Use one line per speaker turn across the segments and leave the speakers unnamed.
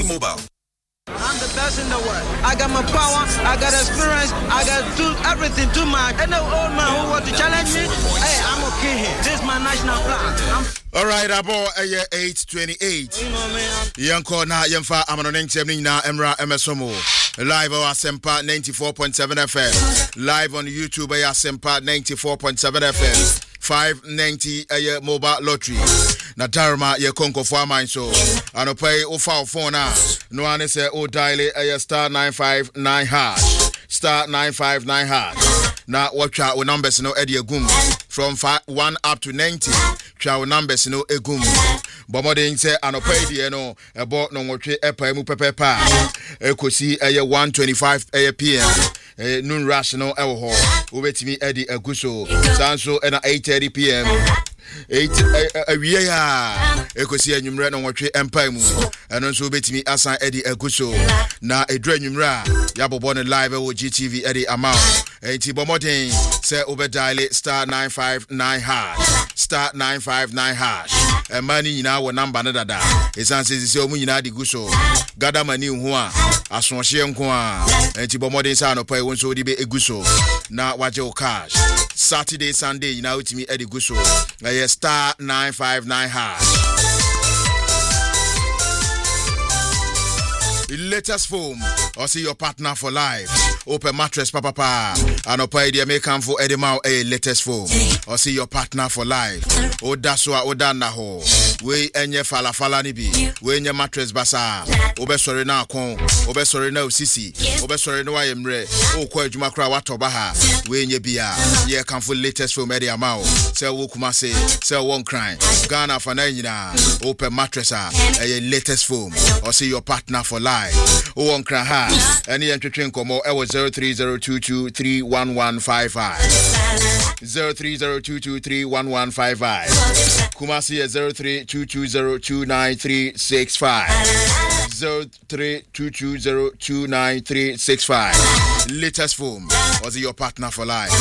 T-Mobile.
I'm the best in the world. I got my power, I got experience, I got do everything too much. And the old man who want to challenge me, hey, I'm okay here. This is my national plan.
All right, about 8:28.
You know what I mean?
Young corner, young fa, I'm on an Emra Emersomo. Live on Asempa 94.7 FM. Live on YouTube, Asempa 94.7 FM. 590 mobile lottery. Na Darma ye konko for mine so. Ano pay o fa phone na. No one say o dial star 959 hash. Star 959 hash. Na watch out o numbers no edi egum from 1 up to 90. Twa o numbers no egum. Bomodin say ano pay die no ebo no nwotwe epa mu pepepa. Ekosi 1:25 PM. Noon rush no ewo ho. Obetimi edi aguso. Sanso na 8:30 PM. 8 awie ya ekosi anwumre no nwotwe empa mu eno nso obetimi asan edi aguso na edra anwumre a yabobo no live wo GTV edi amount enti bomodin say obedial star 959 hash star 959 hash mani nyina wo number no dada esanse sisi omu nyina di guso gada mani hu a asonhye nko a enti bomodin say no pai won so di be eguso na waje o cash Saturday Sunday nyina utimi edi guso star 959 hash. Latest foam or see your partner for life. Open mattress papa and open the American for Edimau a latest foam or see your partner for life. O daswa o danaho. We enye fala ni bi. We enye mattress basa. Obe sorry na kon. Obe sorry na usisi. Obe sorry na wayemre. O kwa juma kra watoba ha. We enye bia. Ye can for latest foam edi amao. Se wo kumase. Se won crime. Ghana for na nyina. Open mattress a latest foam or see your partner for life. O won cry ha. Any entwetwen komo e 0302231155. 0302231155. Kumasi 0322029365. 0322029365. Latest foam or see your partner for life.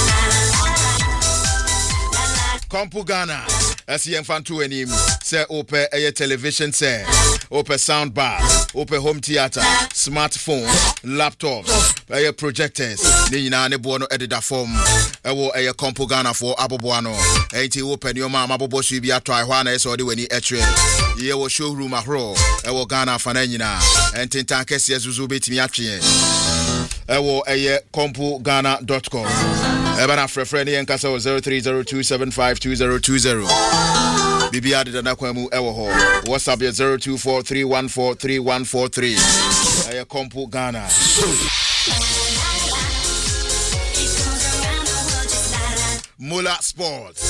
Kompu Ghana. SEM Fantu enim say open a television say open sound bar open home theater smartphone laptops a projectors ni nyina ne bo no edida form e wo a Kompu Ghana for aboboano enti open your mama abobo su bi ato ahwa na eso de wani etre ye wo showroom ahro e wo Ghana fa na nyina enti tan kese azuzu betimi atwe e wo a kompughana.com Ebana frefre ni enkasa 0302752020. Bibi ade dana kwamu ewo ho. WhatsApp 0243143143. Aya Kompu Ghana. Mula Sports.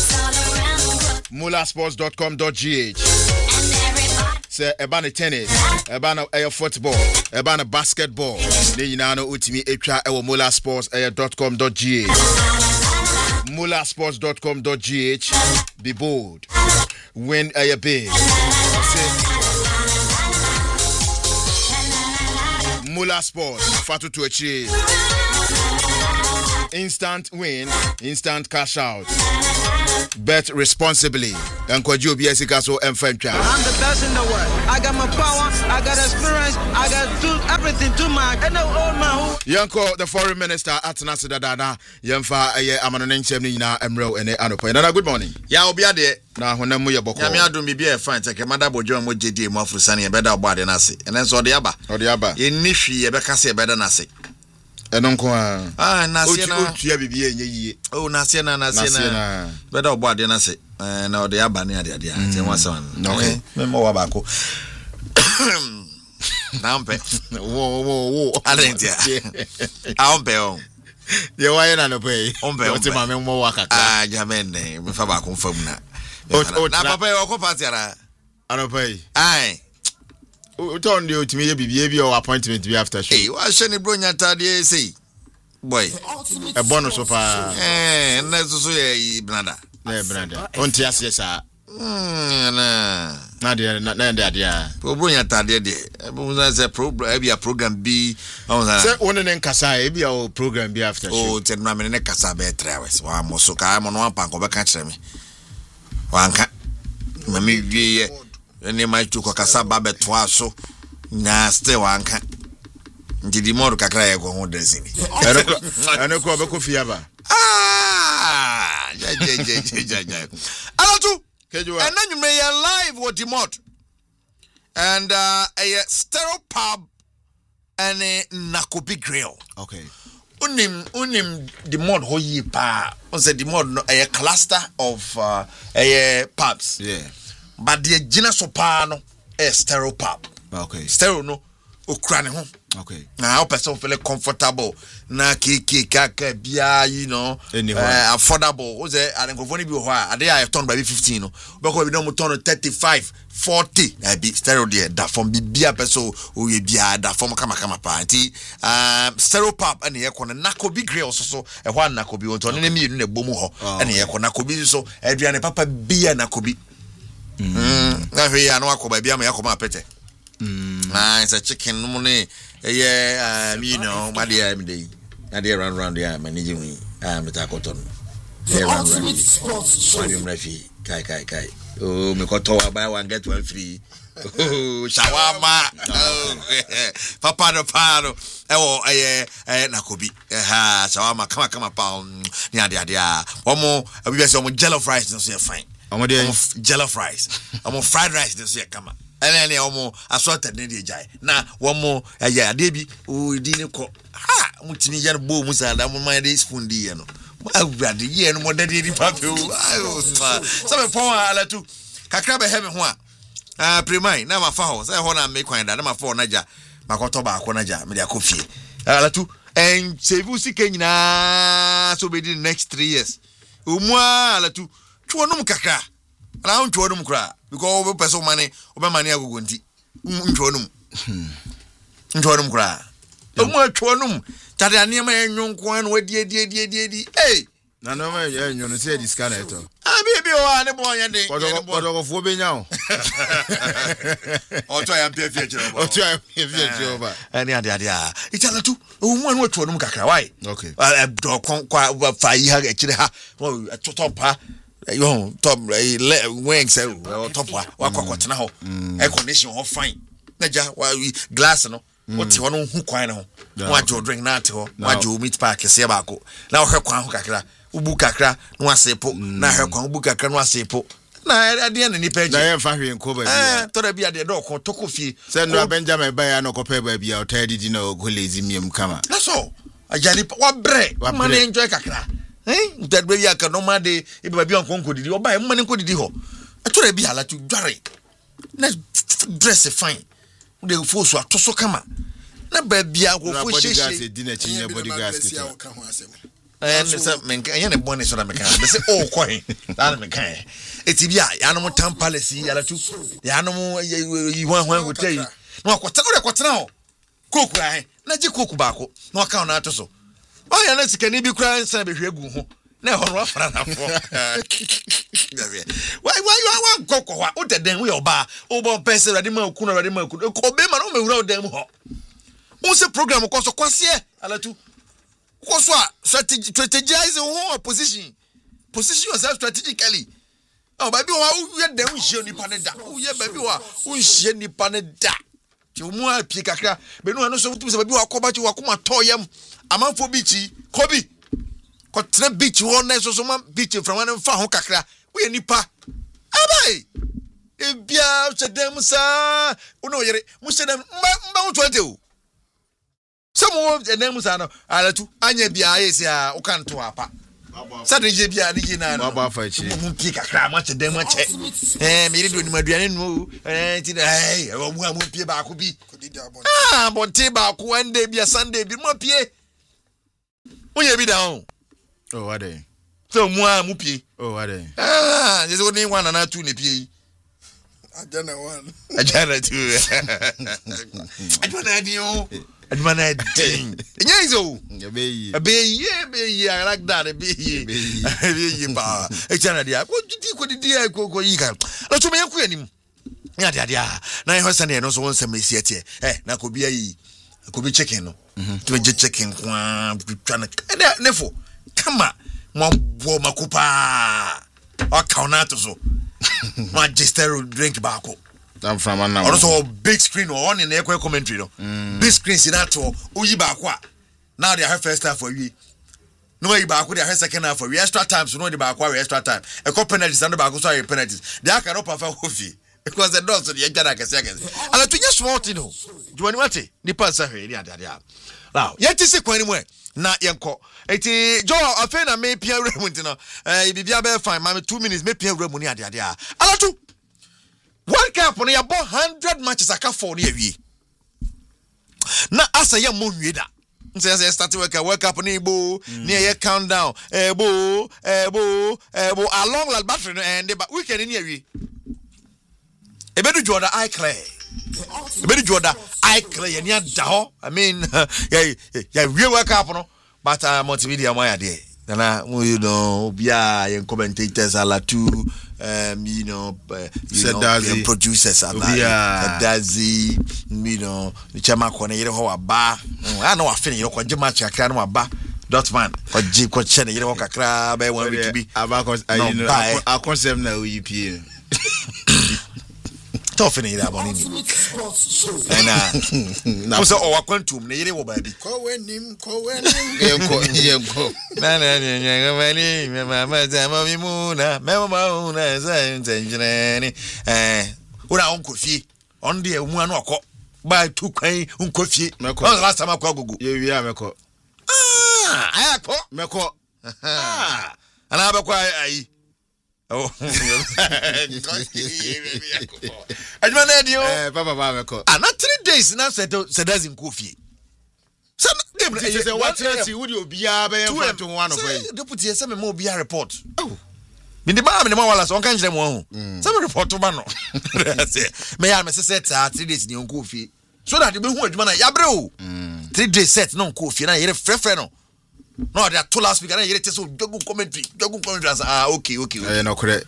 Mulasports.com.gh. Say ebana tennis, ebana air football, ebana basketball. Ne nyina no utimi etwa ewo mulasports.com.gh. Mulasports.com.gh. Be bold. Win a big. Mula Sports, Fatu to achieve. Instant win, instant cash out. Bet responsibly. And Kwajo Biasikaso and Frencha.
I'm the best in the world. I got my power, I got experience, I got do everything too much. And the old man who
Yanko, the foreign minister at Nasadana, Yamfa, Amanon Chemina, Emro, and Anopo. And good morning.
Ya obiade
na honamu ya boko.
Ya me adum bibia e fine take mada bojo mo jedi mo afrusane e beda obade na se. Enen so de aba.
Ode aba.
Eni hwi e beka se e beda na se.
Eno nko a.
Ah na se na.
Otua bibia enye yie.
Oh na se na beda obade na se. Na ode aba ne ade ade. Te wasa. Okay. Me mo wa ba ko. Na mpe.
Wo.
Alentia. A mpe on.
Ye wa na no pe.
Ompe.
O ti ma me mo wa kaka.
Ah jamene. Me fa ba ko fam na. Na papa e ko patiara.
Anopai.
Ai.
O ton de otimi ye bibie bi o appointment bi after show.
Hey, wa hye ne bronya tade sei. Boy.
E bonus so pa.
Na so ye brother.
Na brother. On ti ase sa. Na de a.
Bronya tade de. E bo say program bi.
Say one ne nkasa e bi o program bi after show.
Oh, ten na me ne kasa be 3 hours. Wa mo so ka mo no ampa ko be ka kire me. Wanka mami wie ene mai tu ko kasa ba beto aso na still wanka nti di modo kakra ye go ho dressing
ene ko be ko fiaba
ja alatu
kejuwa
and then you may live with the mod and a stereo pub and a Nakobi grill.
Okay.
Unim the mod ho yi pa. On say the mod no a cluster of a pubs.
Yeah.
But the gina so pa no a stereo pub.
Okay.
Stereo no okra ne ho.
Okay.
Now person feel comfortable. Na kaka bia you know affordable. O say adenkofo bi ho a ade a turn by 15 no. Beko bi no mo turn 35 40 be stereo there that from bibia person o ye bia that from kama party stereo pub and ye kono Nakobi grill so e ho Nakobi o to ne mienu na bomu ho and ye kono Nakobi so aduane papa bia Nakobi na hwe ya no akoba bia ma yakoma pete it's a chicken no ne you know my dear me dey run there managing me metakoton
ultimate sports show
kai oh me ko to buy one get one free oh shawarma papa no paro Nakobi shawarma kama pa ni ade omo abi be say omo jollof rice no so fine
omo dey
jollof rice omo fried rice no so kama ene omo assorted ne dey jai na omo ade bi o di ne ko mutini ye no bo mu sa da mo man dey spoon di ye no awurade ye no mo dade di pape o ayo so me pon ala tu kakra be he me ho a primai na ma fa ho say ho na me kwan da na ma fa onaja makoto ba ko naja me dia kofie ala tu en sevu sike nyina so be di next 3 years umwa ala tu twonum kakra ala on twonum kra because we person money obemani agogo nti twonum kra umwa twonum tade anema enwonko an wadi eh
na no ma enyo no say this kind eto
abi o ne bo yande
odo fo be nya o
oto ya mpefie chiro
ba
ani ade itala tu umwa no twonum kakra why
okay
do kwa fa yi ha chire ha totopa yo top wings topa wa kwakotena ho air condition ho fine naja glass no oti ho no hu kwan no wa jo drink na ate ho wa jo meat pack se ba ko na hwe kwan ho kakra ubu kakra no asepo na hwe kwan ubu kakra no asepo na ade na ni peji
na ye fa hwe nko ba bia
to da bia de do ko tokofie
se no Benjamin ba ya no ko pe ba bia o tadi di na go lazy miem kama
na so ajali wa bre man enjoy kakra that baby aka no ma de e ba bia nko didi oba e man nko didi ho to da bia la tu dware na dress fine de fosu atoso kama na ba bia ko fo sheshe
di na chinya bodyguard ke
nse menka anya ne bone so na meka be se o kwan na meka eti bia ya no tam palace ya la tu ya no yi hwan hotel na kwotena ho koku ai na ji koku ba ko na waka na atoso o ya na sikani bi kura nsa be hwegu ho na ho no afara na fo why you want kokwa o deden we oba o bo pese rade ma ku ko be ma no me wura o dem ho un se program ko so kwase ala tu ko so strategize who position yourself strategically oh baby wa dem hie ni paneda o ye baby wa o hie ni paneda ti o mu apie kakra be no so tumi se baby wa ko ba ti wa ko ma toyam amanfo bichi kobi ko tre beach wo na so ma beach from one fa ho kakra wo ye nipa abai e bia chedem sa uno yere mu chedem mba wo tote o samo enem sa no ala tu anya bia yesi a wo kan to apa sa de je bia de na no
baba fa chi
mu pi kakra ma chedem ma che me ri do ni maduane no ti da wo mu pie ba ko bi bonte ba ko ande bia Sunday bi mo pie Oye bi down.
Oh what dey.
So mu pie.
Oh what dey.
Just only one and 2 ne pie.
Ajana 1.
Ajana 2. Ajana dio. Ajana ding. Enyezo. Be ye I like that be ye ba. Ajana dia. Ko di ko yi kan. La to me yanku anim. Ya dia. Na ye hosa ne no so won samesi etie. Nakobi ayi. Nakobi chicken no. To me chicken kwa twana. Nefo. Kama mo bo makupa. O kauna to so. Ma gistero drink baako.
I'm from an
also big screen on in the commentary. Big screen in that or Uyibaqua. Now they have first half for you. No way back with their second half for extra time, so no back extra time. A couple penalties under back, sorry, penalties. They cannot perform coffee because the dogs of the Jacka seconds. And I think just want to know. Do you want to? Nippon Sahari, now, yet is a coin way. Not Yanko. Eti Joe, I find I may Pierre Remuntino. If you are fine, mammy, 2 minutes, may Pierre Remunia. Alatu. One cup on your 100 matches I can for near ye. Now, as a young moon reader. Says I start to work up on Ebo near your countdown. Ebo, along like battery and we can in here. A better Jordan, I clay. A better Jordan, I clay and yet, I mean, yeah, real work up on, but multimedia my idea. And you know, and commentators are like two, you know, producers are like Dazi, you know, the chairman corner, you know, bar. I know I finish your match, I can't bar. Dotman, or Jim Cochen, you know, crab, I want to be about our concept now, EP. Toughen it up on him. And also, our quantum, nearly over the Cohen, Uncle Fee, on the one or by 2 quay, Uncle Fee, last time I called you. I call Meko. And I quite. Oh, Papa, and not 3 days now said as in coffee. Some what would you be to one of the deputy some more be a report. Oh, in the bar, the Mawalas on catch them one. Some report to Mano. May I set 3 days in your coffee so that you be what man Yabro 3 days set no coffee and I hear a freno. No, they are 2 last week and I hear it so Jogu commentary. Okay.
No, correct.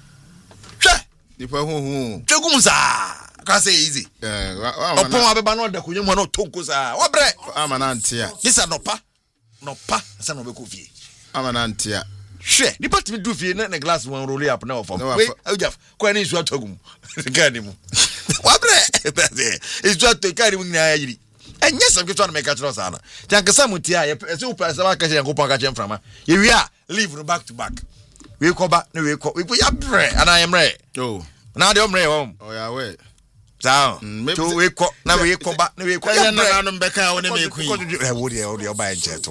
Jogumza. Can't say easy. Upon Abano, the Kuyamo Tokusa. What bread?
I'm an auntie.
This are no pa, son of a coffee.
I'm an auntie.
Share. The part me do fear the glass one roll up now for no. I just quite is what Togum. What bread? It's just to carry me. And yes, I'm trying to make a trust. Jankasamutia, a super Savaka and Kopaka from her. Here we are, live back to back. We call back, we put up bread, and I am ready. Oh, now the ombre home. Oh, yeah, wait. Down. Maybe we call now, we call back, we call them back out and make queen. I would you buy a jet.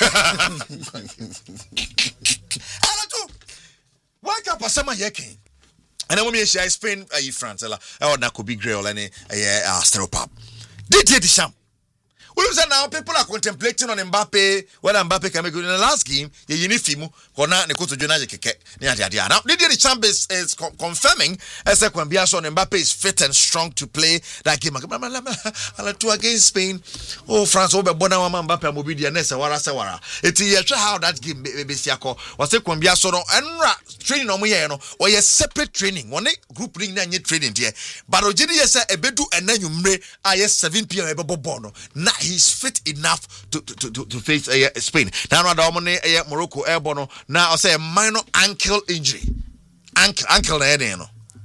Wake up a summer yaking. And I want me to share Spain, France, or that could be grill and a stereopop. Did you the sham? Well, now people are contemplating on Mbappe. What Mbappe can make good in the last game. You need Fimu, Kona, Nekoto Jonaja Keke. Now, the champ is confirming as a Kwambiaso Mbappe is fit and strong to play that game. Against Spain. Oh, France over Bonawama Mbappe Mobidia Nessa Sawara. It's how that game Besiako was a Kwambiaso and training on Moyano or a separate training. One group ring and yet training here. But Ojidi is a bedu and then you may 7 p.m. Bono. Now he's fit enough to face Spain. Now, Morocco airborne. Now, I'll say a minor ankle injury. Ankle, no.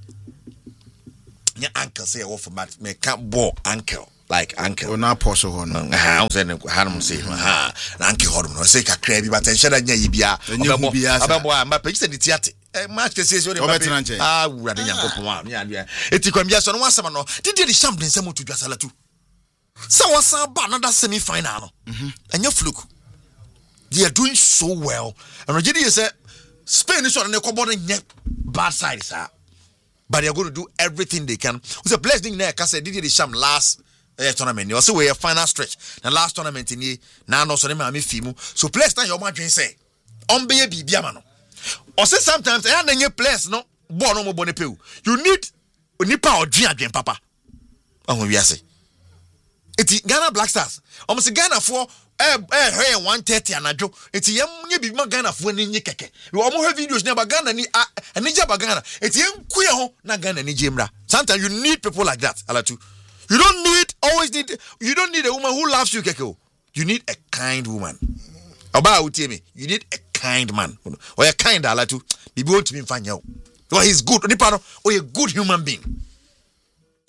Your ankle say off match. May can't ball ankle like ankle.
Oh, not possible.
I'm saying, I'm saying, ankle hormone. I say, I crave, but I said, I I'm a patient. It's yet. Match says, you're running up. Yeah. It's just on one summer. Did you something some to Gasalatu? So what's another semi-final? And your fluke. They are doing so well. And Nigeria said, Spain is on the bad side, sir. But they are going to do everything they can. It was a blessing there because they did the sham last tournament. You also were a final stretch. The last tournament in here, now no so Fimu. So place now your margin say, on baby Biamano. Or say sometimes I have a place no bono bonepeu. You need nipa or dream papa. Oh, we are say. It's Ghana Black Stars. Almost Ghana for 130 anajo. It's yam be Ghana for ni keke. We almost have videos never Ghana ni Nija Ghana. It's yam kuya na Ghana ni jemra. Sometimes you need people like that. Alatu. You don't need a woman who loves you keke. You need a kind woman. Oba utime. You need a kind man. Or a kind alatu. Bibi won't me find you. Or he's good. Or a good human being.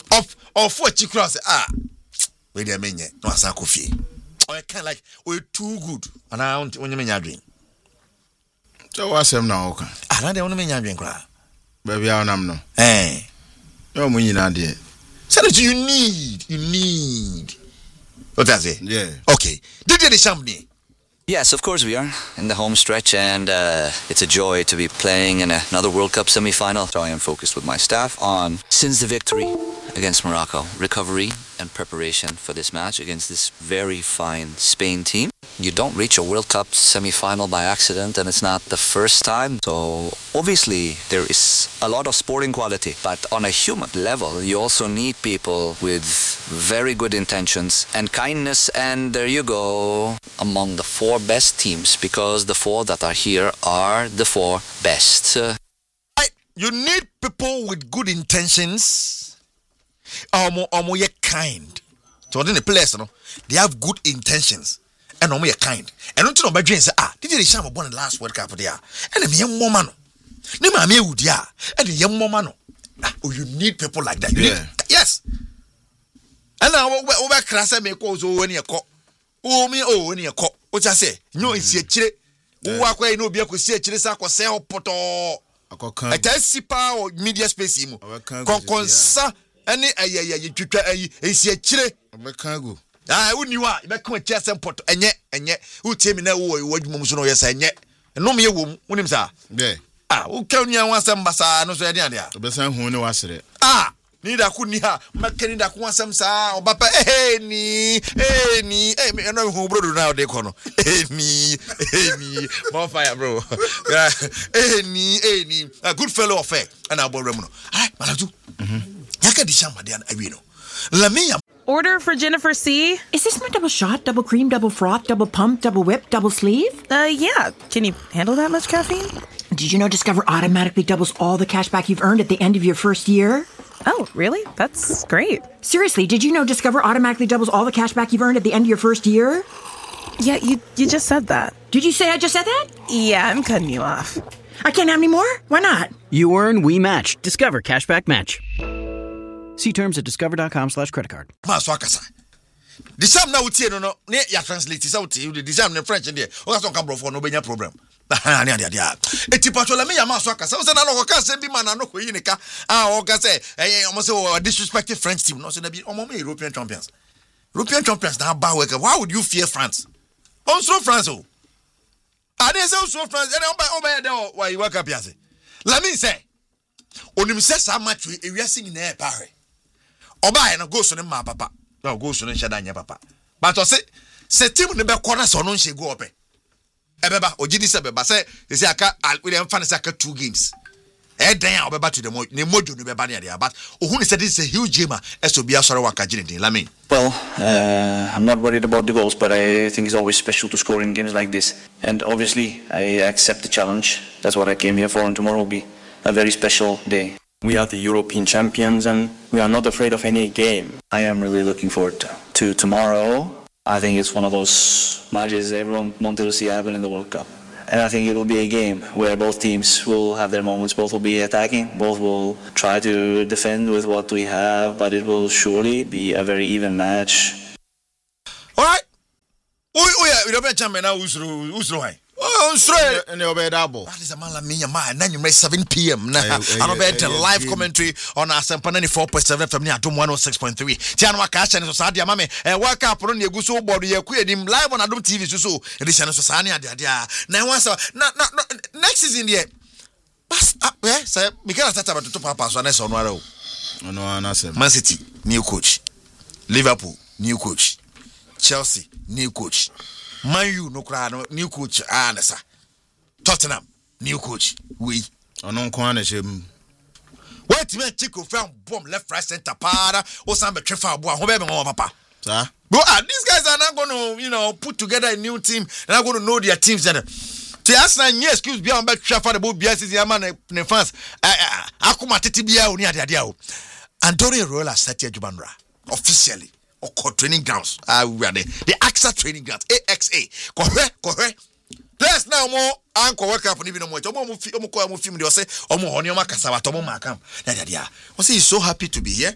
of for chikra say we dey menye no asa kofi or kind like we too good and I want when you menya dream
so wasem na oka
na dey when menya dream kra
baby anam no
no
mo nyina de
so that you need what does it okay did you the champagne?
Yes, of course we are in the home stretch, and it's a joy to be playing in another World Cup semi-final. So I am focused with my staff on, since the victory against Morocco, recovery and preparation for this match against this very fine Spain team. You don't reach a World Cup semi-final by accident, and it's not the first time. So obviously there is a lot of sporting quality, but on a human level, you also need people with very good intentions and kindness, and there you go, among the 4 best teams, because the 4 that are here are the 4 best.
You need people with good intentions, or more kind. So in the place, they have good intentions. And no more kind. And don't you know my dreams say, did you sham born the last World Cup there? And the young woman. Ne ma me wudia. And the young woman. You need people like that. Yes. And now over class me ko so when you call. When you call. What I say? No, it's a chile. Who are quite no be a see a chile sack or sell poto. I tell sipa or media space. Consa. Any a chile. Who knew what? You come chess and pot and yet, who tell me now what you must know, yes, and yet, and no me a woman, when him, sir. Who can you want some bassa? No, so idea. The person who knows it. Neither couldn't hear, McKenny that wants some sa, or Papa, me, I know who brother now, they call me, more fire, bro. A good fellow of fair, and I'll borrow. I, Malatu, Yaka di Shamadian, I know. Lamia.
Order for Jennifer C.
Is this my double shot, double cream, double froth, double pump, double whip, double sleeve?
Yeah. Can you handle that much caffeine?
Did you know Discover automatically doubles all the cash back you've earned at the end of your first year?
Oh, really? That's great.
Seriously, did you know Discover automatically doubles all the cash back you've earned at the end of your first year?
Yeah, you just said that.
Did you say I just said that?
Yeah, I'm cutting you off.
I can't have any more? Why not?
You earn, we match. Discover Cashback Match. See terms at discover.com/creditcard.
The same now with you, no, ya translate this out. The same in French, and there. Oh, that's not for no benya problem. Eti patrola me yama so akasa. So na no ka se bi man na no ko yi nika. O ka say, almost disrespected French team. No, so na bi omo European champions. European champions na ba work. Why would you fear France? On so France o. Ade say so France. And on ba there why you work up here say. Let me say. Onim say sa match we wiase nyina e pare. Oba na go so ne ma papa. No go so ne shada nya papa. But o say team ne be corner so no nhye go ope. Ebeba ogidi se beba say aka we dem fan say aka 2 games. Den obeba to the ne mojo no beba ne dia but ohun say this is a huge game so bia sore waka gine Lamin.
Well, I'm not worried about the goals, but I think it's always special to score in games like this. And obviously, I accept the challenge. That's what I came here for, and tomorrow will be a very special day.
We are the European champions and we are not afraid of any game.
I am really looking forward to tomorrow. I think it's one of those matches everyone wanted to see happen in the World Cup. And I think it will be a game where both teams will have their moments. Both will be attacking. Both will try to defend with what we have, but it will surely be a very even match.
All right. Oh yeah, we don't bet champion now. Usro. Oh, straight.
And you'll be double.
That is a man like me, man. 7 p.m. I'm bet live commentary on Asempa 94.7 FM near Adom 106.3. Tianwa Kasha and Society, Mame, and work up on your Guso body, you quit him live on Adom TV. So, and this channel Society, now once next is in the pass up there, sir. Because that's about to top pass on us on Waro. Man City, new coach. Liverpool, new coach. Chelsea, new coach. Man U no crowd new coach Anessa. Tottenham new coach. We
on kwana shem.
Wait me Chico found bomb left right center para or some trefa boy ho be me papa.
Sir.
But these guys are not going to put together a new team. They're not going to know their teams. To ask na nye excuse be on back trefa the both BSC man ne fans. Akuma tete bia oni ade o. Antonio Rola set here Jubanra officially. Or training grounds. We are the AXA training grounds. AXA. Correct. There's now more anchor work up and even more. Film they say, Omo Honioma Casava, Tomo Macam. Was he so happy to be here?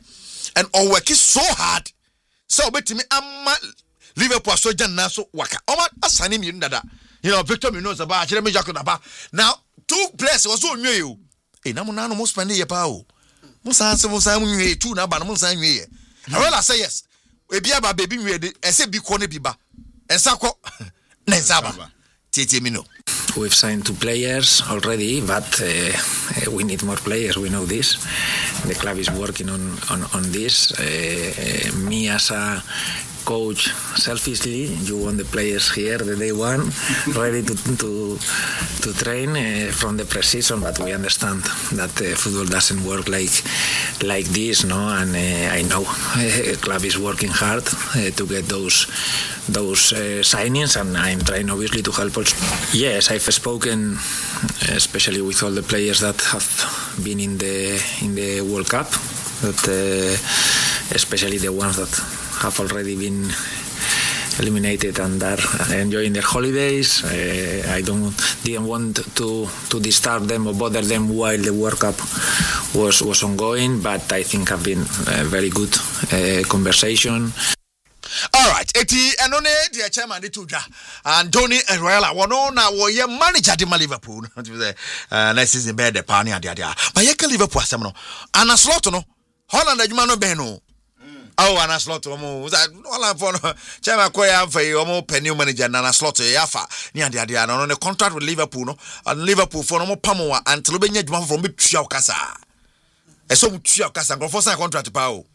and working so hard. So betimi amma Liverpool so janna so waka. Oma asane mi ndada. You know, Victor Munoz about Jeremy Jacob about. Now, 2 players was so new. Na mo na no mo spend ye pa o. Mo san se mo san nwie 2 na ba no mo san nwie. I say yes. E bia ba baby nwie de e se bi ko ne bi ba. Ensa ko na ensa ba. Tete mi no.
We've signed 2 players already, but we need more players. We know this. The club is working on this. Me as a coach, selfishly, you want the players here the day one, ready to train from the pre-season. But we understand that football doesn't work like this, no. And I know the club is working hard to get those signings, and I'm trying obviously to help also. Yes, I've spoken especially with all the players that have been in the World Cup, that especially the ones that have already been eliminated and are enjoying their holidays. I didn't want to disturb them or bother them while the World Cup was ongoing, but I think have been very good conversation.
All right, eti enone the chairman de tuja and Tony Royala wono na wo ye manager de Liverpool na season be de pa ne ade but ye ka Liverpool asem no ana slot no Holland adwuma no ben no ana slot mo Holland for no chairman ko ya fa mo penny manager na slot ya fa ne ade no ne contract with Liverpool no and Liverpool for no mo pamoa until be nya adwuma from be tua okasa so mo tua okasa go for sign contract pa o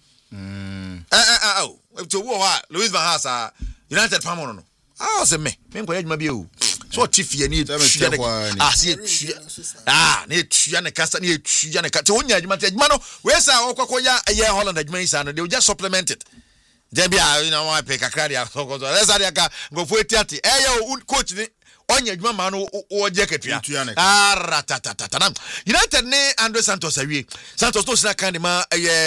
to Louis Van Gaal United Pamono no say me nko adwuma bi o so tifie ni tua ne tua ne kasa ne tua ne kasa wonya adwuma no we say okokoya ye Holland adwuma isa no they will just supplement it then be you know I pay kakra dia so let's say aka go for etiati coach ni onya adwuma ma no o je ketua ratatata United ne Andre Santos awie Santos no sina kan ma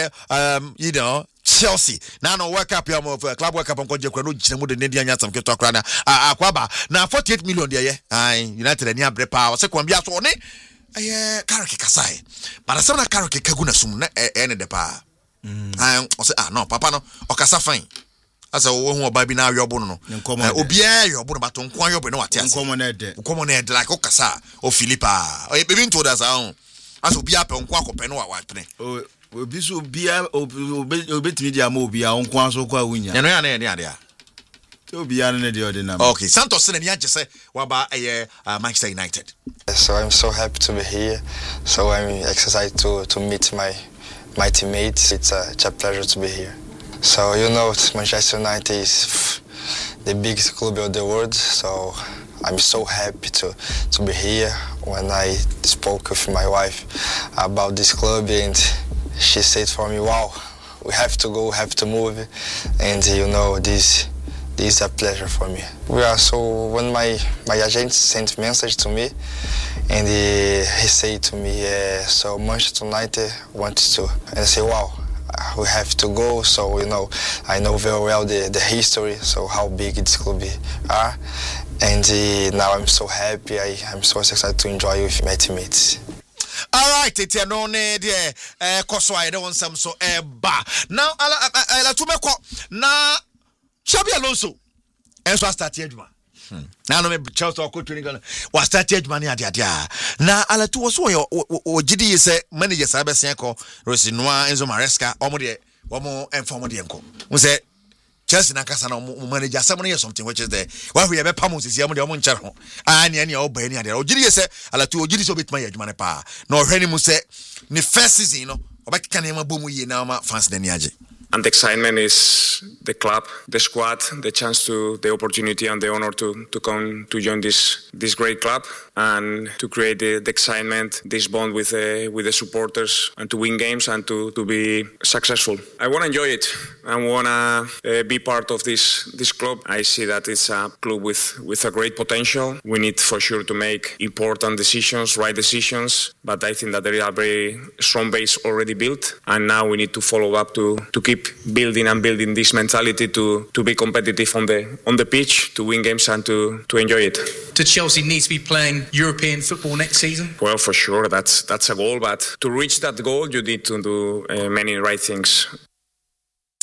you know Chelsea na no World Cup ya mo club World Cup nko je kwa no gina mu de ne dia nyansam keto akra na akwaba na 48 million de ye United ni abre pa se kwa bia so ne Karake kasai but some na Karake kaguna sum na ene de pa o se no papa no o kasa fine asa wo hu oba bi na ayobo no obi ayobo no bato nko ayobo no wate ase nkomo na ede like o kasa o Philippa bebi nto da sa asa obi apɛ nko akɔpɛ no wa pene
obi so bia obetimi dia ma obi a nko aso kwa wunya
eno ya na ade a
obi ya na de ordinary.
Okay, Santos na nya gese wa ba Manchester United.
So I'm so happy to be here. So I'm excited to meet my teammates. It's a pleasure to be here. So you know, Manchester United is the biggest club of the world. So I'm so happy to be here. When I spoke with my wife about this club, and she said for me, "Wow, we have to go, have to move," and you know, this is a pleasure for me. So when my agent sent a message to me, and he said to me, so Manchester United wants to, and I say, wow, we have to go. So you know, I know very well the history, so how big this club are, and now I'm so happy. I'm so excited to enjoy with my teammates.
All right, it's no need koso I don't want some so ba. Now ala tumeko na Xabi Alonso enso start adwuma. Na no me Chelsea ko training gana wa start adwuma ne ade na ala tu wo so o gidi yese manager sa be sen ko Rosinoa Enzo Maresca omo de omo inform de enko. Mo say Chelsea na kasa na manager some no something which is there. Wa we be pam sisi omo de omo nchare ho. Ne o ba ni ade. O gidi yese ala tu o gidi so betuma adwuma ne pa. Na o hwani mu say ni first season no obekeka ne ma bomu yi na ma fans de ni age.
And the excitement is the club, the squad, the chance the opportunity and the honor to come to join this great club and to create the excitement, this bond with the supporters and to win games and to be successful. I want to enjoy it. I want to be part of this club. I see that it's a club with a great potential. We need for sure to make important decisions, right decisions, but I think that there is a very strong base already built, and now we need to follow up to keep building this mentality to be competitive on the pitch, to win games and to enjoy it.
Does Chelsea need to be playing European football next season?
Well, for sure, that's a goal, but to reach that goal, you need to do many right things.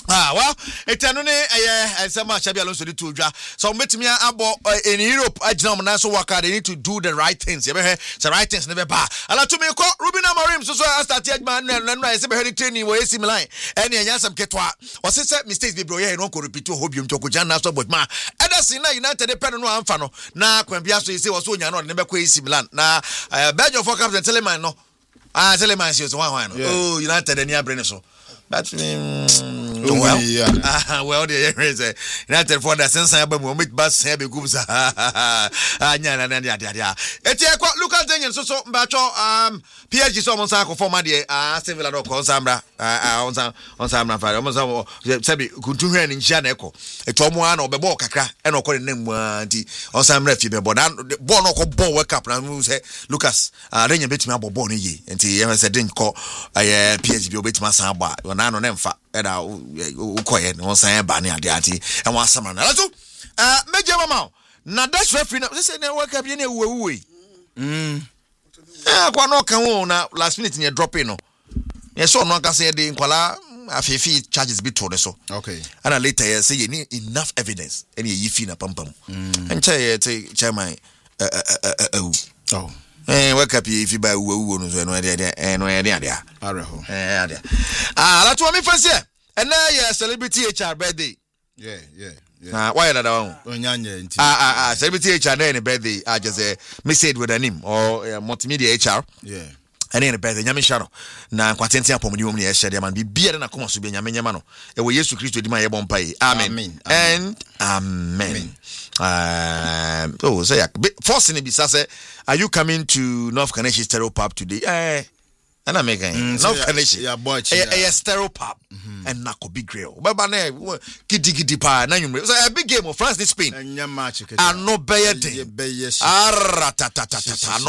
Well, etanu ne Nsema Xabi Alonso to dwa. So metimi abo in Europe agina na so waka they need to do the right things. Yebe the right things never ba. Ala to me ko Ruben Amorim so start agma na se be training we AC Milan. Ene yansam ketwa. O se mistakes be bro ye no ko repeat o hobium to ko janna so but ma. Ederson na United de pen no amfa no. Na kwambia so say was onya no ne be ko AC Milan. Na Belgium for captain Telemann no. Telemann say so one no. Oh United any abrene so. But well, well, the United for the sense I meet bus heavy groups. Look at Daniel so Bacho PSG so Monsako for my dear Sevilla Consambra on Samra almost Sabi Kuntuhan in Janeco, a Tomuan or Bebo Kakra, and Oko name on some refuge, but Bono Bo wake up and say Lucas, Renya bit me up Bonnie, and he ever said didn't call PSG bit my samba, when I know them fat. Ukoye no san ba ne ade ati e won asama na lato meje mama na dash referee na say na work up ye na wuwe kwa no kan won na last minute ne drop in no ye so no kan say de nkwala afefi charges be to ne so
okay
and later ye say you need enough evidence and ye fi na pampam enche ye chairman
oh
work up if you buy no so no dey
areho
that's what me fancy and now yeah celebrity HR birthday
yeah
why that one
onyanya nti
celebrity HR na birthday I just me said with a name or multimedia HR
yeah
and then birthday nyame sharo na kwatenti apom ni wom na ehye de man bibia na koma so be nyame nyama no e wo Yesu Kristo di ma ye bon pai amen and amen. So say first in bisa say are you coming to North Connection Stereo Pub today and I'm making North Connection a Stereo Pub and nako big grill baba na gidi pa na nwumre so a big game of France this Spain
nya match
no beyede no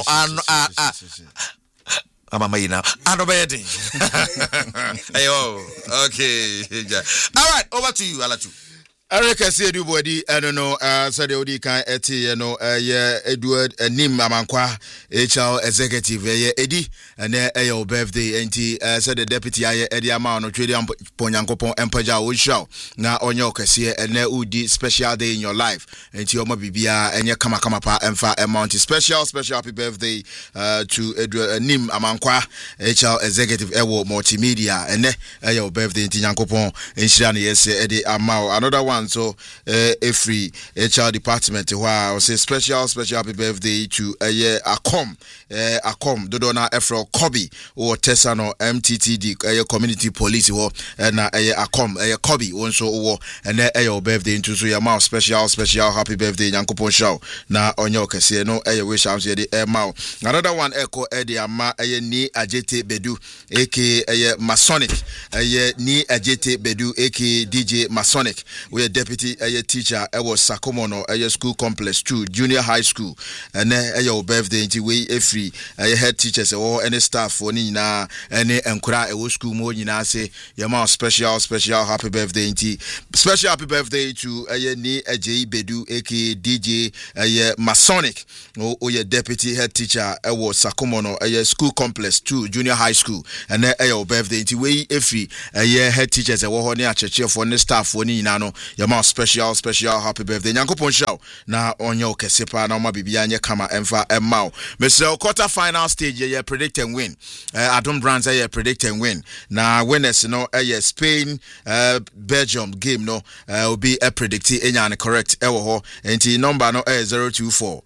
Mama you now. Anobedi. Ayo. Okay. All right, over to you, Alatu.
Eric Asiedu body I don't know said the odi kan eti Edward Nim Amankwa HR executive Edi and your birthday enti said the deputy Edi Ama no twede Ponyankopon empaja wo show na onye okese ene udi special day in your life enti omo bibia enye kama pa emfa amount special happy birthday to Edward Nim Amankwa HR executive ewo multimedia ene your birthday enti Nyankopon enhira na yes Edi Ama another one so every HR department where I say special happy birthday to Akom Dodona Efro Kobi or Tessano MTTD community police or na Akom Kobi also or and your birthday into so your mouth special happy birthday Yankopon show na onyo kese no wish am say the mouth another one echo the ama ni Ajete Bedu aka Masonic ni Ajete Bedu aka DJ Masonic we deputy teacher was Sakomono school complex 2 junior high school and your birthday into way free head teachers or any staff for ni na any enkura school mo nyina say your mouth special happy birthday into special happy birthday to ni Ajay Bedu aka DJ Masonic or your deputy head teacher was Sakomono school complex 2 junior high school and your birthday into way free head teachers or ni church for any staff for ni na no your mouth special happy birthday Nyankopon show na onyo kesepa na ma bibia nye kama emfa emao Mr. quarter final stage ye predict and win Adam Brands ye predict and win na winners no Spain Belgium game no will be a predict enya correct ewo ho enti number no 024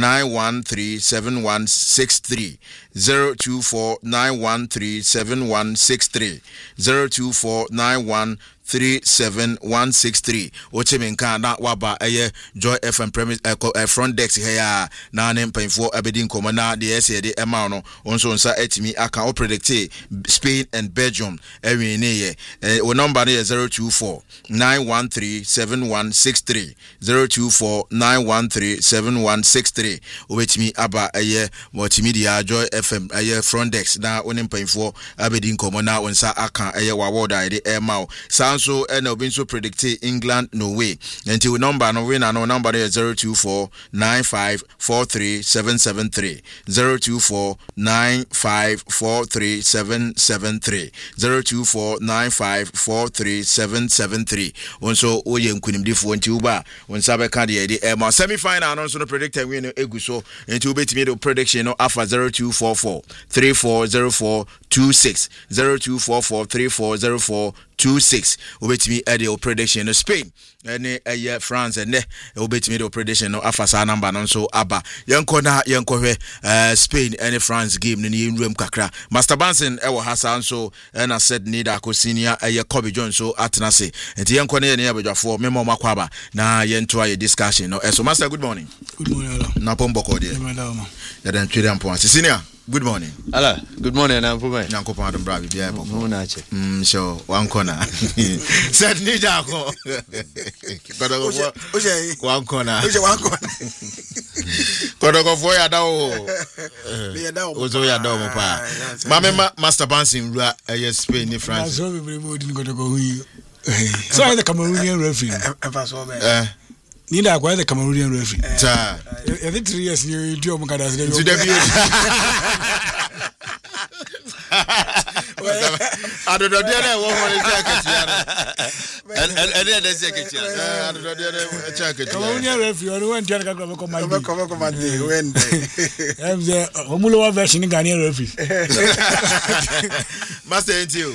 9137163 024913763 024913763 Ochemenka na waba Joy FM premise front desk here na ne mpanfo abedi nkoma na de ese de ema no onso nsa etimi aka o predict Spain and Belgium ewin ye o number no 024913763 024913763 773 obetimi aba multimedia Joy FM front desk na wonim panfo abedi nkomo na wonsa aka waward ide Emao sanso na obi nso predict England no way until number no win no number is 02495437773 02495437773 02495437773 onso oye nkunimdifo nti uba wonsa be ka de Emao semi final no so no predict win egu so until betimi the prediction no afa 0244340426 0244340426 obetimi the prediction no Spain and France and obetimi the prediction no afa sa number no so aba yenko na yenko Spain and France game ni room kakra Master Banson ewo hasa so na said need akosinia Kobe Jones so atnase enti yenko na ye abadwafo memo makwaba na yento aye discussion no so Master good morning na pombo ko de ya dan twere ampo senior good morning.
Hello. Good morning, Ampume.
Nyanko pa adam bravi bia po.
Munache.
So one corner. Said ni jako. Kodo go. One corner. One corner. Kodo go for ya dawo.
Ya dawo.
Ozo ya dawo mo pa. Mama Master Bansin rua Spain ni France.
So we didn't go to go hu. So I the Cameroonian referee. Need a quite the Cameroonian referee. Every 3 years you do Mukadas. To debut.
I don't know the one and then the second year. I don't know the jacket.
Cameroonian referee, I went to command when I'm the Omulo version in Ghanaian referee.
Master ain't you.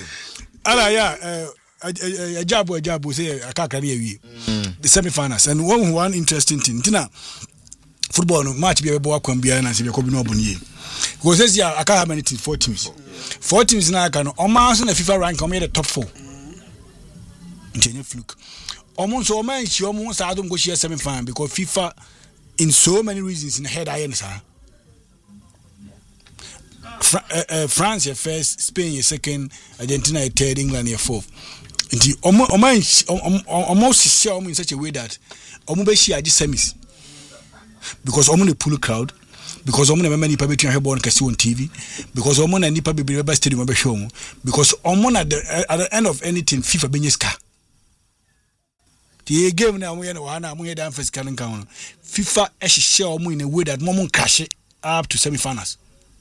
A job say I can't carry the semi-finals and one interesting thing tina football no match be able to be and say ko bi no obunye because this year I can't have many teams 4 teams now can almost in the FIFA rank come the top 4 intention fluke almost so man she almost I don't go share semi-final because FIFA in so many reasons in head iron sir France your first, Spain your second, Argentina your third, England your fourth. Almost share in such a way that almost share just semis because almost the pull crowd, because almost many people between Hebron can see on TV, because almost any people be able stadium show, because almost at the end of anything FIFA benyeska. The game now we know I'm here down first can count. FIFA actually share almost in a way that moment crash it up to semi-finals.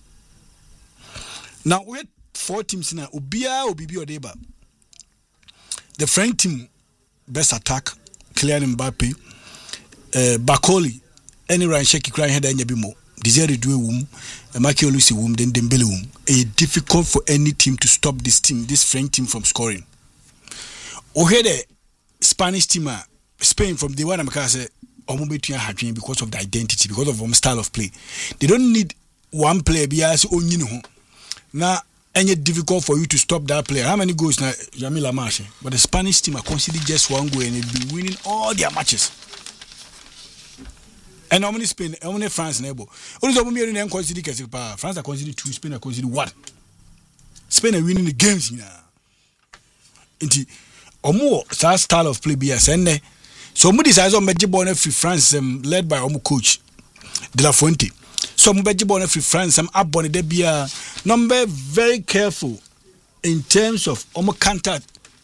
Now we had 4 teams now. Ubia Obibi Odeba. The French team best attack, Kylian Mbappe, Bakoli, any Ryan Sheki crying head and Yabimo. Desire do womb, Michael Lucy womb, then Dembele womb. It's difficult for any team to stop this French team from scoring. The Spanish team, Spain from the one I'm going to say, because of the identity, because of style of play. They don't need one player because now it's difficult for you to stop that player. How many goals now Jamila Marche? But the Spanish team are considered just one goal and they've been winning all their matches. And how many Spain, how many France neighbor? Only the considered France are considered 2, Spain are considered 1. Spain are winning the games now. Inti omo that style of play be a sende. So mo decides on Majibone free France led by omo coach De La Fuente. So Majibone free France abone de be number very careful in terms of omo counter.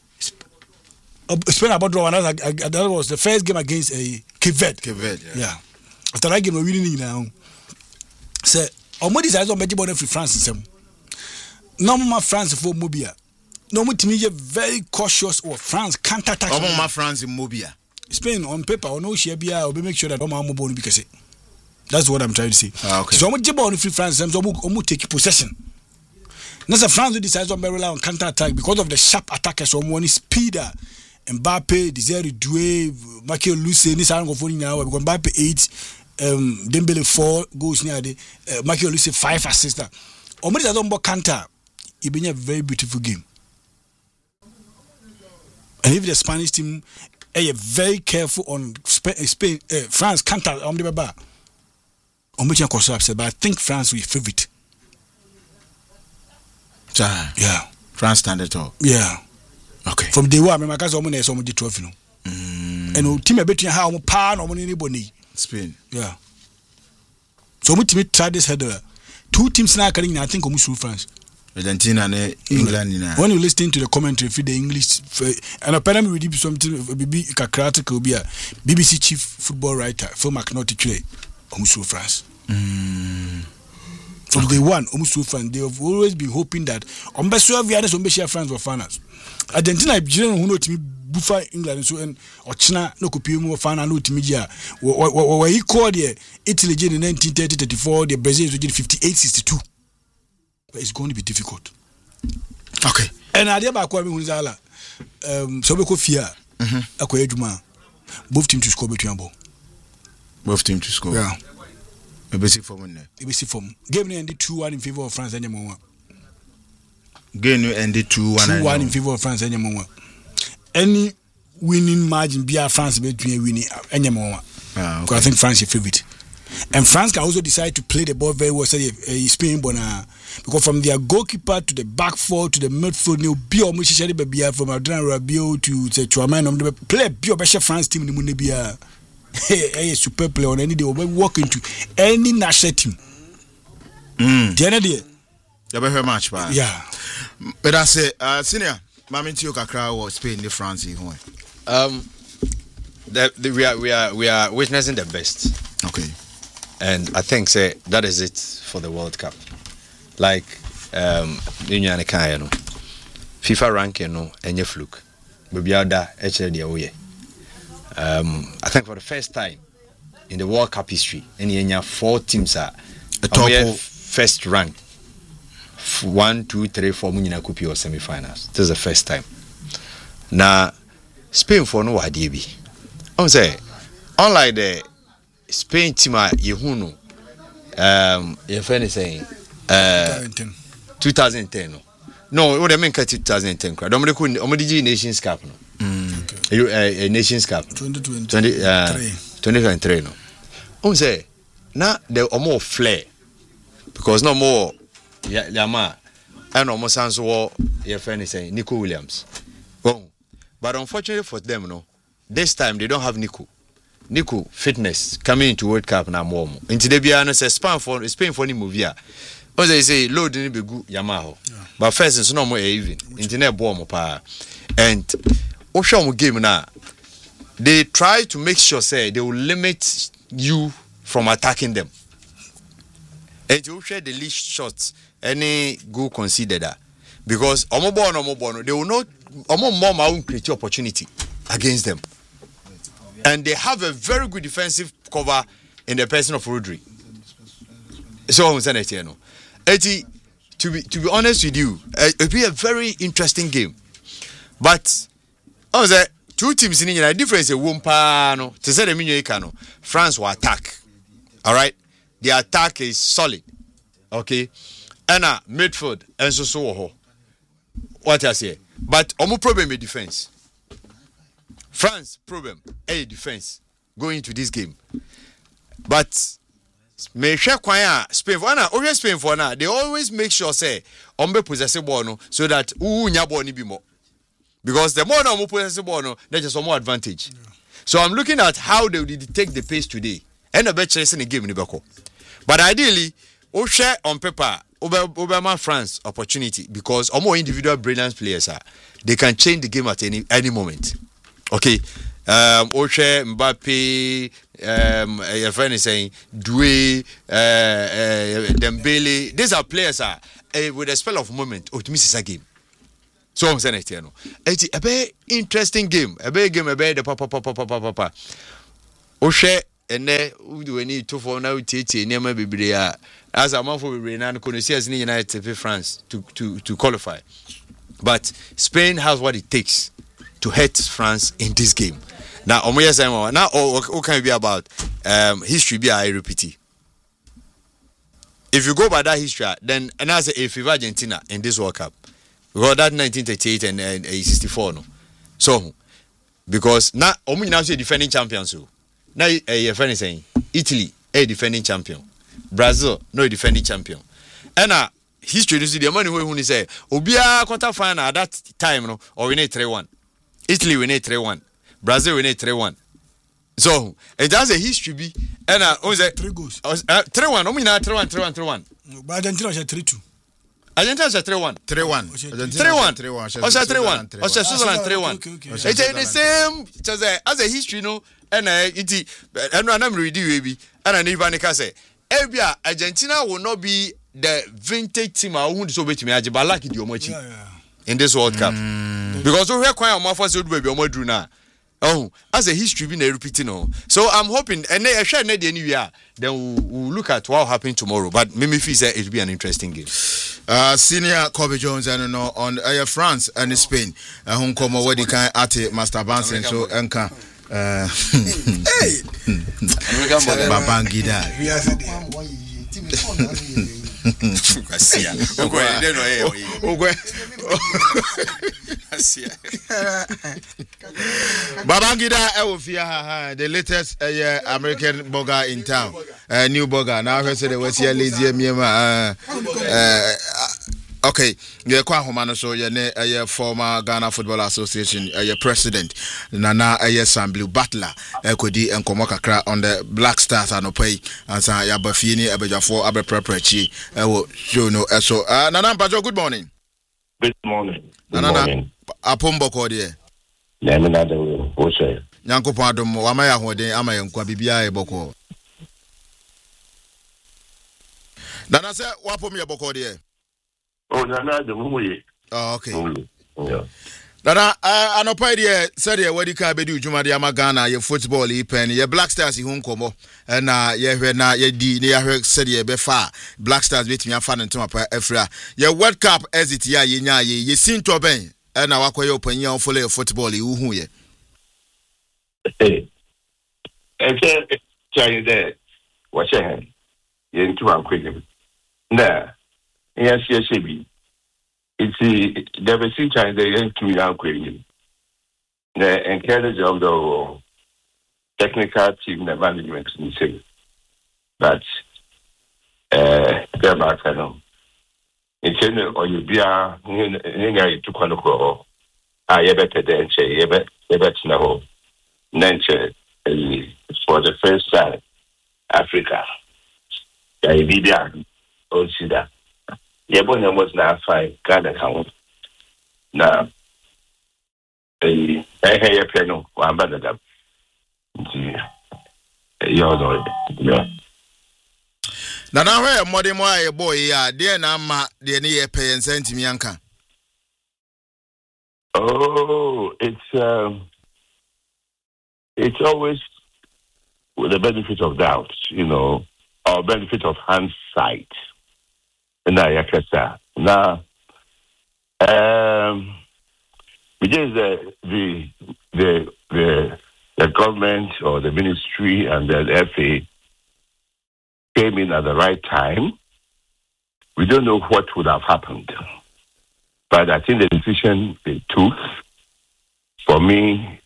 Spain about draw another that was the first game against a Cape Verde. Yeah. After that game we winning now. So omo decides on Majibone free France no more France for Mobia. No more team very cautious or France counter attack.
Omo France in Mobia.
Spain on paper or no share or make sure that Omo Mobile because that's what I'm trying to say.
Okay.
So omo jibon free France omo take possession. Now France decides on rely on counter attack because of the sharp attackers omo one speeder. Mbappe, Desire Doué, Michael Luce, this are going now because Mbappe 8, Dembele 4 goals near the Michael Luce 5 assists. Omo decides on counter. It been a very beautiful game. And if the Spanish team are very careful on Spain, France counter on the bar. But I think France will favorite. Yeah.
France stand at all.
Yeah.
Okay.
From day one, my cousin is on the trophy. And team between how pound or money.
Spain.
Yeah. So we to try this header. Two teams now carrying. I think almost through France.
Argentina and England.
When you listen to the commentary for the English, and apparently we did something. Kakrata could be a BBC chief football writer, Phil McNaughty, today almost through France. From day one, almost through France, they have always been hoping that on best of the others, on best France were finals. Argentina, who know to me, Buffa England, so and or China, no copy more final no to media. Where he called the Italy in 1930-34, the Brazil is 58-62. But it's going to be difficult.
Okay.
And I did back when we so we could fear. Both teams to score between ball.
Both teams to score.
Yeah.
ABC form there.
ABC form. Game ended 2-1 in favor of France anymore.
Game ended 2-1
in favor of France anymore. Any winning margin be France between winning anymore. Because I think France is favorite. And France can also decide to play the ball very well. Say Spain, because from their goalkeeper to the back four to the midfield, they'll be almost from Adrian Rabiot to Chouamani. Play a France team in the be a super player on any day. Will walk into any national team. The end of the day,
you very much, man.
Yeah.
But I say, senior, Mami Tio Kakra or Spain, the France,
we are witnessing the best.
Okay.
And I think that is it for the World Cup. Like FIFA ranking no any fluke. Baby ada HLD. I think for the first time in the World Cup history, any 4 teams are
a top
first rank. 1, 2, 3, 4 Munina Kupi or semi-finals. This is the first time. Now Spain for no idea be. I say unlike the Spain team Yehuno your friend is saying 2010 no what I mean 2010 crowd Omedi Nations Cup no a Nations Cup 2023 no say now the more flair because no more Yama and almost answer your friend is saying Nico Williams but unfortunately for them no this time they don't have Nico fitness coming into World Cup na more. Into the Biano says Spain for any movie. As they say, load in be good Yamaha. But first, it's no more even. Internet bomb pa. And Ocean game now. They try to make sure say they will limit you from attacking them. And you share the least shots any goal considered that. Because Omobono, they will not Omo create opportunity against them. And they have a very good defensive cover in the person of Rodri. So I'm saying it, you know. To be honest with you, it'll be a very interesting game. But I was 2 teams in India. Difference is no. To say the Minyo France will attack. All right, the attack is solid. Okay, and midfield and so. What I say, but omo problem with defense. France problem a defense going into this game, but may share kwanya Spain for na always Spain for na they always make sure say ombe possess ball no so that nya ball ni bi more because the more na possess ball no there's just some more advantage. So I'm looking at how they will take the pace today and a better chance in the game ni beko. But ideally o share on paper Obama France opportunity because more individual brilliant players they can change the game at any moment. Okay, Oche, Mbappe, your friend is saying Doué, Dembele. These are players with a spell of moment. Oh, to miss a game. So I'm saying it, you know. It's a very interesting game. A very game, a very the papa. Oche, and then we need to for now. Titi, near my baby. As a month for Renan, Connoisseurs in United France to qualify. But Spain has what it takes to hurt France in this game. Now, now, what can it be about history? Be I repeat. If you go by that history, then and I say if Argentina in this World Cup, because that 1938 and 64, no. So because now, now say defending champions. So now, your friend is saying Italy a defending champion, Brazil no defending champion, and history is the money when say Obia quarter final at that time, no, or we need 3-1. Italy we need 3-1. Brazil we need 3-1. So it has a history be and was
3 goals.
3-1. I mean 3-1.
But Argentina was 3-2.
Argentina was 3-1.
3-1.
3-1. Also 3-1. Also Switzerland 3-1. It's the same as a history, no. And I'm reading baby. And I need to say, Ebia Argentina will not be the vintage team. I won't so bet me. I just like it. In this World Cup because we are quite more for so baby. Drew now. Oh, as a history being repeating. So I'm hoping and I share net anywhere. Then we'll look at what will happen tomorrow. But Mimi Fee said it will be an interesting game.
Senior Kobe Jones, I don't know on France and Spain. Hong Kong already can at Master Bansen so Enka. Hey, Babangida. Babangida Ewofia, the latest American burger in town. New burger. Now I said they was here lazy okay, you're quite humano, so you're former Ghana Football Association, your president, Nana Samblue Butler, Ekodi and Komokakra on the Black Stars and Opay, and San Yabafini, Abejafo, Abe Preprechi, so Nana Bajo, good morning.
Good morning.
Nana Apombo Cordie.
Namina de Ose.
Yanko Padum, Amaya Hode, Amayan Quabibia Boko. Nana said, Wapomia Bocodie.
Oh, Nana, the movie.
Oh, okay.
Yeah.
Nana, I know Pioneer said, what you can do, Jumadi Amagana, your football, pen, your Black Stars, you won't come, and ye D, near said ye befa, Black Stars beat me a fan and Tomapa Efra. Your World Cup as it ya, ye seem to obey, and I walk away open your full of football, you who ye.
Hey, Chinese there, what's your hand? You're into one quick. Nah. Yes, be. It's the diversity China they into me out quitting. The encourage of the technical team, the management, and say that they're back. I know. It's in or you be a to Quanoco. I better than say, you better know. Nature for the first time, Africa. I be there. Oh, see that. Yabon was now fine, Ghana count. Now, I hear piano, one better than you know.
Now, where Modimoy boy, dear Nama, dear near pay and sent me Yanka.
Oh, it's always with the benefit of doubt, or benefit of hindsight. Now, because the government or the ministry and the FA came in at the right time, we don't know what would have happened. But I think the decision they took, for me,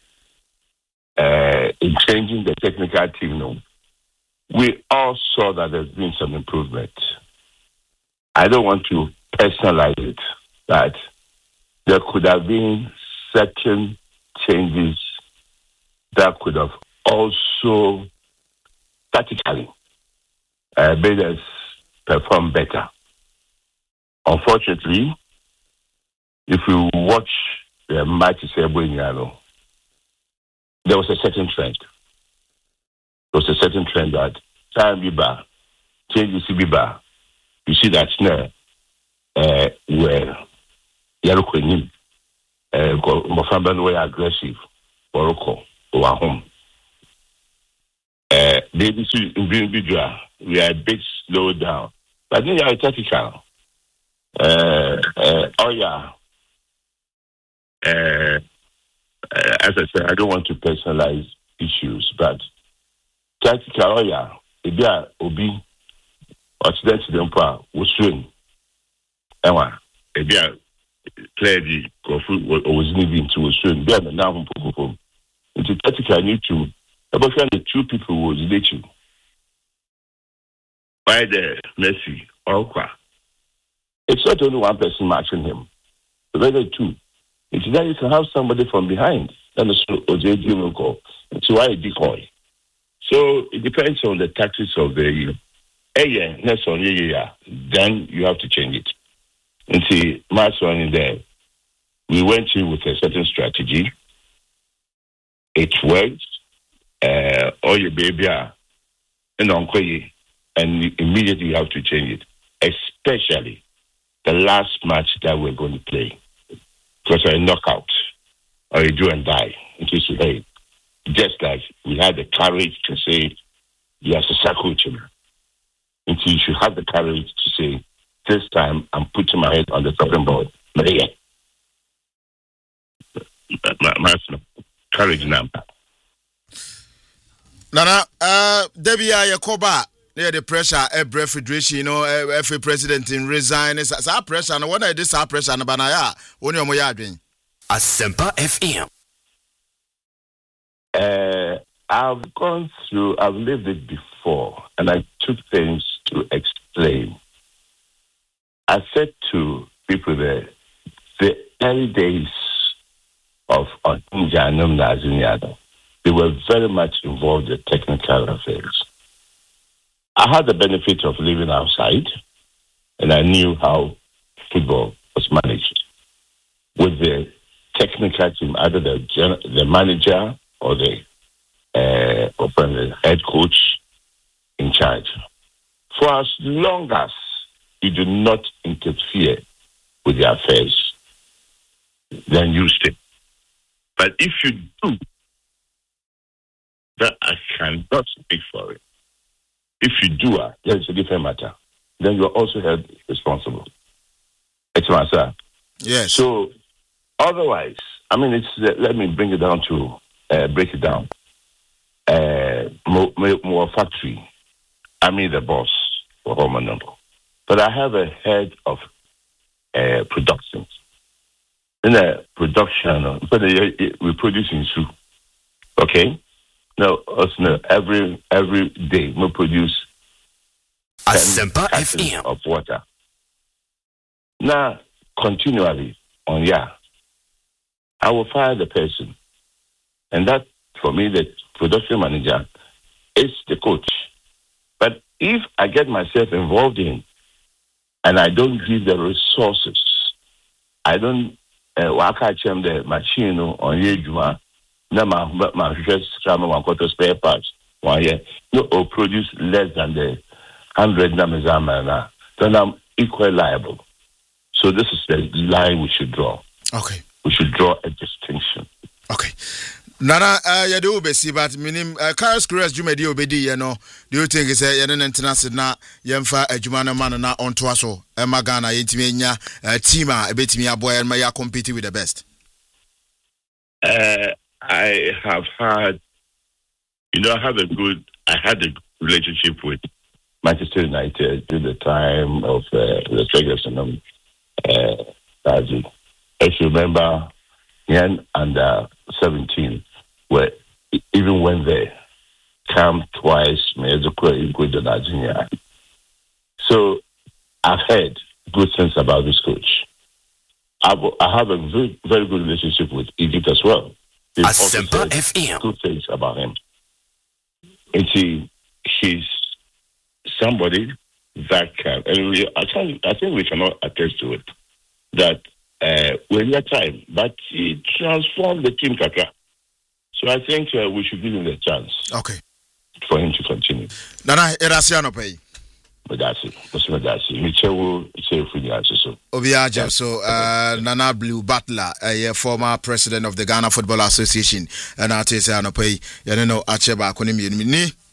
in changing the technical team, we all saw that there's been some improvement. I don't want to personalize it, but there could have been certain changes that could have also tactically made us perform better. Unfortunately, if you watch the match, there was a certain trend. There was a certain trend that time Biba, changes Biba. You see that now, where Yarukonim, Mofamban were aggressive, Morocco, or home. They individual, we are a bit slowed down. But then you are tactical. As I said, I don't want to personalize issues, but tactical, if you are Obi, accident them was swing. Ewa, if you are clearly was moving to a swing, then now into tactical, I need to about the two people who was relate you. By the Messi or it's not only one person matching him, but rather two. It's that you can have somebody from behind. That is OJ Diomoko. It's why a decoy. So it depends on the tactics of the next one, then you have to change it. And see, last one in there, we went in with a certain strategy. It worked. All your baby and immediately you have to change it. Especially the last match that we're going to play. Because a knockout or a do and die. In case you hate. Just like we had the courage to say, yes, a coach. And you should have the courage to say, this time I'm putting my head on the chopping board. Maria. Courage number.
Nana, Debbie, Yakoba, near the pressure, every federation, every president in resign. It's our pressure, and what I did, our pressure, and Banaya, when you're more doing.
Asempa FM.
I've lived it before, and I took things to explain. I said to people there, the early days of Njanum Naziniado, they were very much involved in technical affairs. I had the benefit of living outside, and I knew how football was managed. With the technical team, either the manager or the head coach in charge. For as long as you do not interfere with the affairs, then you stay. But if you do, that I cannot speak for it. If you do, then it's a different matter. Then you're also held responsible. It's my sir.
Yes.
So, otherwise, let me bring it down to break it down. More factory. The boss for home number, but I have a head of production. In the production, we produce in soup. Okay. Now, every day we produce 10 gallons of water. Now, continually on I will fire the person, and that for me, the production manager is the coach. But if I get myself involved in, and I don't give the resources, I don't catch them the machine on Yejuma. My just spare parts 1 year. Or produce less than the 100 numbers, then I'm equally liable. So this is the line we should draw.
Okay.
We should draw a distinction.
Okay. Nana, you do be but minim Carlos Cruz Jumedi obedi, do you think is a international na yemfa Jumana man na on twaso Magana Intimia Tima a bit me a boy and may compete with the best?
I have had, I had a relationship with Manchester United during the time of the Ferguson. As you remember, under 17, where even when they come twice, so I've heard good things about this coach. I have a very, very good relationship with Egypt as well. They've also said good things about him. And he's somebody that can, and I think we cannot attest to it, that when you time, but he transformed the team, Kaka. So I think we should give him the chance.
Okay.
For him to continue.
Nana, Erasiano pay. So Nana Blue Butler, a former president of the Ghana Football Association, and I say, I know, Acheba Konimi.